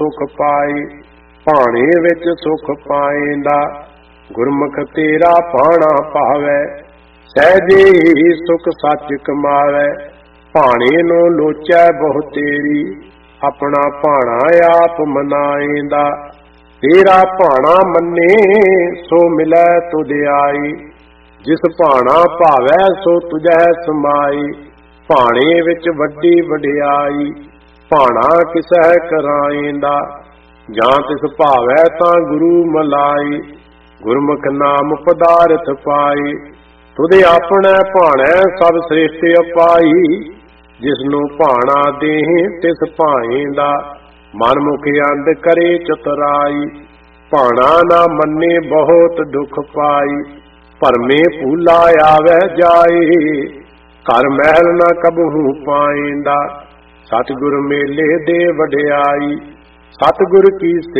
ਸੁਖ ਪਾਈ। ਭਾਣੇ ਵਿੱਚ ਸੁਖ ਪਾਏਂਦਾ ਗੁਰਮੁਖ ਤੇਰਾ ਭਾਣਾ ਭਾਵੈ। ਸਹਿਜੇ ਹੀ ਸੁਖ ਸੱਚ ਕਮਾਵੈ। ਭਾਣੇ ਨੂੰ ਲੋਚੈ ਬਹੁ ਤੇਰੀ ਆਪਣਾ ਭਾਣਾ ਆਪ ਮਨਾਏਂਦਾ। ਤੇਰਾ ਭਾਣਾ ਮੰਨੇ ਸੋ ਮਿਲੈ ਤੁਧ ਆਈ। ਜਿਸ ਭਾਣਾ ਭਾਵੈ ਸੋ ਤੁਝੈ ਸਮਾਈ। ਭਾਣੇ ਵਿੱਚ ਵੱਡੀ ਵਡਿਆਈ ਭਾਣਾ ਕਿਸਹਿ ਕਰਾਏਂਦਾ। ਜਾਂ ਤਿਸ ਭਾਵੈ ਤਾਂ ਗੁਰੂ ਮਲਾਈ। ਗੁਰਮੁਖ ਨਾਮ ਪਦਾਰਥ ਪਾਈ। ਤੁਧ ਆਪਣੇ ਭਾਣੈ ਸਭ ਸ੍ਰਿਸ਼ਟ ਅਪਾਈ। ਜਿਸਨੂੰ ਭਾਣਾ ਦੇਹ ਤਿਸ ਭਾਏਂਦਾ। ਮਨ ਮੁਖ ਅੰਧ ਕਰੇ ਚਤੁਰਾਈ। ਭਾਣਾ ਨਾ ਮੰਨੇ ਬਹੁਤ ਦੁਖ ਪਾਈ। ਭਰਮੇ ਭੂਲਾ ਆਵੈ ਜਾਏ। ਘਰ ਮਹਿਲ ਨਾ ਕਬਹੂ ਪਾਏਂਦਾ। ਸਤਿਗੁਰ ਮੇਲੇ ਦੇ ਵਡਿਆਈ। ਸਤਿਗੁਰ ਕੀ